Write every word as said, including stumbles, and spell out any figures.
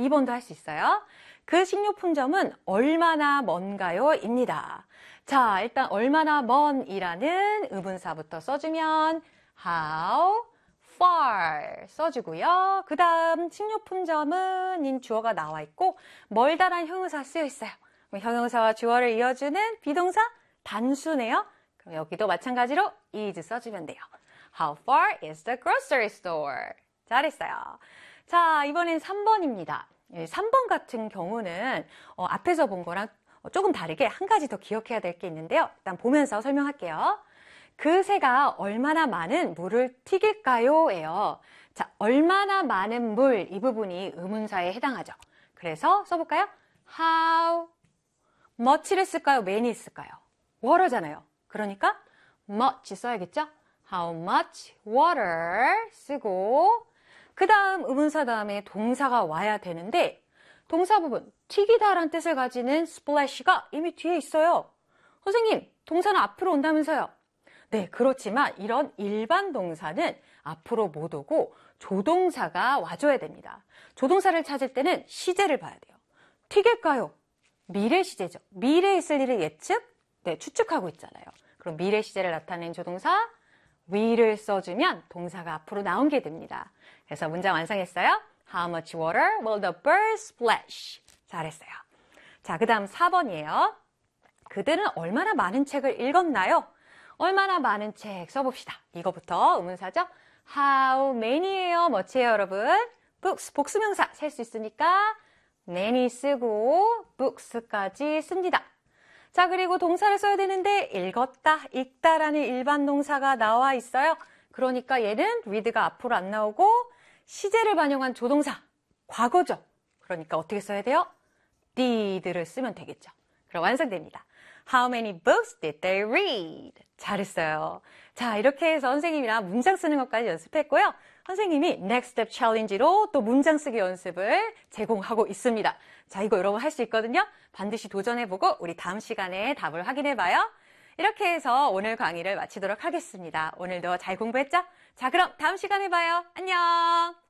이 번도 할 수 있어요. 그 식료품점은 얼마나 먼가요? 입니다. 자, 일단 얼마나 먼이라는 의문사부터 써주면 how far 써주고요. 그 다음 식료품점은 인 주어가 나와 있고 멀다란 형용사 쓰여 있어요. 그럼 형용사와 주어를 이어주는 비동사 단수네요. 그럼 여기도 마찬가지로 is 써주면 돼요. How far is the grocery store? 잘했어요. 자, 이번엔 삼 번입니다. 삼 번 같은 경우는 어, 앞에서 본 거랑 조금 다르게 한 가지 더 기억해야 될 게 있는데요. 일단 보면서 설명할게요. 그 새가 얼마나 많은 물을 튀길까요? 예요. 자, 얼마나 많은 물, 이 부분이 의문사에 해당하죠. 그래서 써볼까요? How much를 쓸까요? many 쓸까요? water잖아요. 그러니까 much 써야겠죠? How much water 쓰고 그 다음 의문사 다음에 동사가 와야 되는데 동사 부분, 튀기다라는 뜻을 가지는 splash가 이미 뒤에 있어요. 선생님, 동사는 앞으로 온다면서요? 네, 그렇지만 이런 일반 동사는 앞으로 못 오고 조동사가 와줘야 됩니다. 조동사를 찾을 때는 시제를 봐야 돼요. 튀길까요? 미래 시제죠. 미래에 있을 일을 예측, 네, 추측하고 있잖아요. 그럼 미래 시제를 나타낸 조동사 will을 써주면 동사가 앞으로 나온 게 됩니다. 그래서 문장 완성했어요. How much water will the birds splash? 잘했어요. 자, 그 다음 사 번이에요. 그들은 얼마나 많은 책을 읽었나요? 얼마나 많은 책 써봅시다. 이거부터 의문사죠. How many예요? 뭐지예요, 여러분? books, 복수명사 셀 수 있으니까 many 쓰고 books까지 씁니다. 자, 그리고 동사를 써야 되는데 읽었다, 읽다라는 일반 동사가 나와 있어요. 그러니까 얘는 read가 앞으로 안 나오고 시제를 반영한 조동사, 과거죠. 그러니까 어떻게 써야 돼요? did를 쓰면 되겠죠. 그럼 완성됩니다. How many books did they read? 잘했어요. 자, 이렇게 해서 선생님이랑 문장 쓰는 것까지 연습했고요. 선생님이 Next Step Challenge로 또 문장 쓰기 연습을 제공하고 있습니다. 자, 이거 여러분 할 수 있거든요. 반드시 도전해보고 우리 다음 시간에 답을 확인해봐요. 이렇게 해서 오늘 강의를 마치도록 하겠습니다. 오늘도 잘 공부했죠? 자, 그럼 다음 시간에 봐요. 안녕!